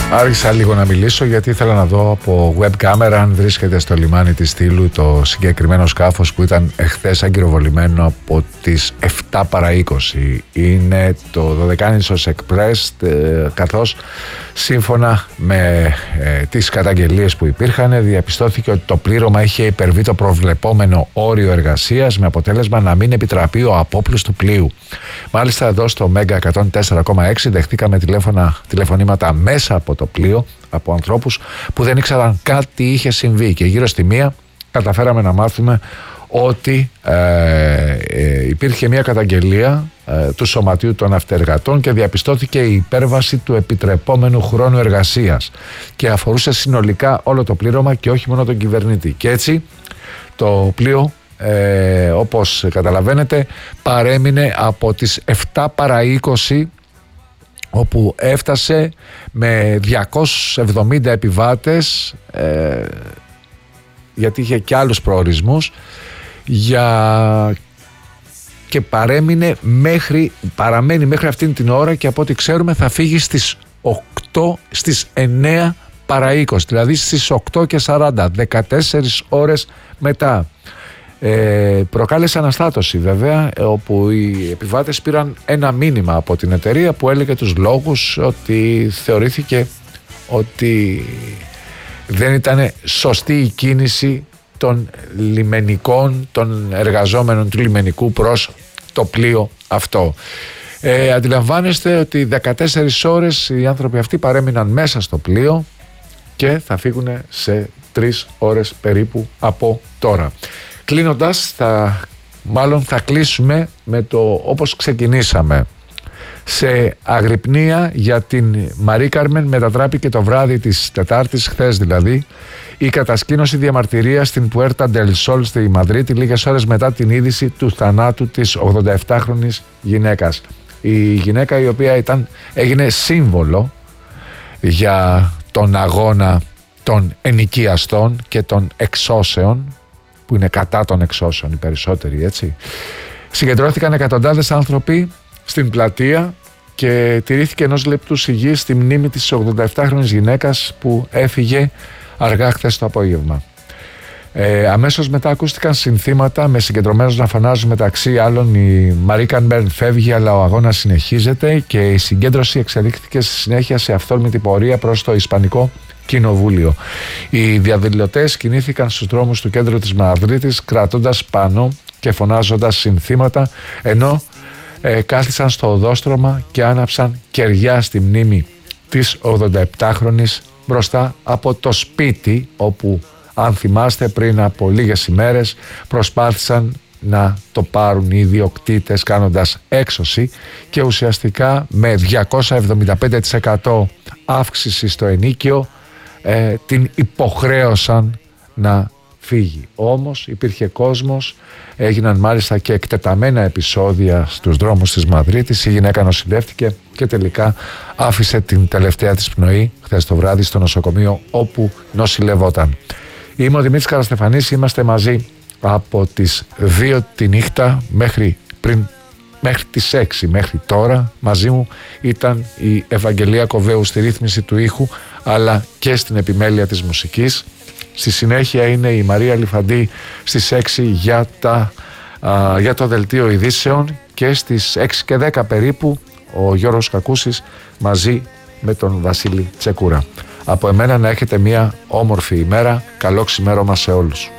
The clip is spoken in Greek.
Άρχισα λίγο να μιλήσω γιατί ήθελα να δω από web camera αν βρίσκεται στο λιμάνι της Στήλου το συγκεκριμένο σκάφος που ήταν εχθές αγκυροβολημένο από τις 7 παρά 20. Είναι το Δωδεκάνησος Εκπρές, καθώς σύμφωνα με τις καταγγελίες που υπήρχαν διαπιστώθηκε ότι το πλήρωμα είχε υπερβεί το προβλεπόμενο όριο εργασίας με αποτέλεσμα να μην επιτραπεί ο απόπλους του πλοίου. Μάλιστα εδώ στο Μέγκα 104,6 δεχτήκαμε τηλεφωνήματα μέσα από το πλοίο από ανθρώπους που δεν ήξεραν κάτι είχε συμβεί και γύρω στη 1 καταφέραμε να μάθουμε ότι υπήρχε μια καταγγελία του Σωματείου των Ναυτεργατών και διαπιστώθηκε η υπέρβαση του επιτρεπόμενου χρόνου εργασίας και αφορούσε συνολικά όλο το πλήρωμα και όχι μόνο τον κυβερνήτη. Και έτσι το πλοίο, όπως καταλαβαίνετε, παρέμεινε από τις 7 παρά 20 όπου έφτασε με 270 επιβάτες, γιατί είχε και άλλους προορισμούς, και παραμένει μέχρι αυτήν την ώρα και από ό,τι ξέρουμε θα φύγει στις 9 παρά 20, δηλαδή στις 8:40, 14 ώρες μετά. Προκάλεσε αναστάτωση βέβαια, όπου οι επιβάτες πήραν ένα μήνυμα από την εταιρεία που έλεγε τους λόγους ότι θεωρήθηκε ότι δεν ήταν σωστή η κίνηση των λιμενικών, των εργαζόμενων του λιμενικού προς το πλοίο αυτό. Αντιλαμβάνεστε ότι 14 ώρες οι άνθρωποι αυτοί παρέμειναν μέσα στο πλοίο και θα φύγουν σε 3 ώρες περίπου από τώρα. Κλείνοντας, θα κλείσουμε με το όπως ξεκινήσαμε. Σε αγρυπνία για την Μαρί Καρμεν μετατράπηκε το βράδυ της Τετάρτης, χθες δηλαδή, η κατασκήνωση διαμαρτυρίας στην Πουέρτα Ντελ Σόλ στη Μαδρίτη λίγες ώρες μετά την είδηση του θανάτου της 87χρονης γυναίκας. Η γυναίκα η οποία έγινε σύμβολο για τον αγώνα των ενοικιαστών και των εξώσεων, που είναι κατά των εξώσεων οι περισσότεροι, έτσι. Συγκεντρώθηκαν εκατοντάδες άνθρωποι στην πλατεία και τηρήθηκε ενός λεπτού σιγής στη μνήμη της 87χρονης γυναίκας που έφυγε αργά χθες το απόγευμα. Αμέσως μετά ακούστηκαν συνθήματα με συγκεντρωμένους να φωνάζουν, μεταξύ άλλων η Μαρί Καρμεν φεύγει αλλά ο αγώνας συνεχίζεται, και η συγκέντρωση εξελίχθηκε στη συνέχεια σε αυθόρμητη πορεία προς το Ισπανικό Κοινοβούλιο. Οι διαδηλωτές κινήθηκαν στους δρόμους του κέντρου της Μαδρίτης κρατώντας πανό και φωνάζοντας συνθήματα, ενώ κάθισαν στο οδόστρωμα και άναψαν κεριά στη μνήμη της 87χρονης μπροστά από το σπίτι όπου, αν θυμάστε, πριν από λίγες ημέρες προσπάθησαν να το πάρουν οι ιδιοκτήτες κάνοντας έξωση και ουσιαστικά με 275% αύξηση στο ενοίκιο την υποχρέωσαν να φύγει. Όμως υπήρχε κόσμος, έγιναν μάλιστα και εκτεταμένα επεισόδια στους δρόμους της Μαδρίτης. Η γυναίκα νοσηλεύτηκε και τελικά άφησε την τελευταία της πνοή χθες το βράδυ στο νοσοκομείο όπου νοσηλευόταν. Είμαι ο Δημήτρης Καραστεφανής, είμαστε μαζί από τις 2 τη νύχτα μέχρι τις 6 μέχρι τώρα. Μαζί μου ήταν η Ευαγγελία Κοβέου στη ρύθμιση του ήχου αλλά και στην επιμέλεια της μουσικής. Στη συνέχεια είναι η Μαρία Λιφαντή στις 6 για το δελτίο ειδήσεων και στις 6 και 10 περίπου ο Γιώργος Κακούσης μαζί με τον Βασίλη Τσεκούρα. Από εμένα να έχετε μια όμορφη ημέρα, καλό ξημέρωμα σε όλους.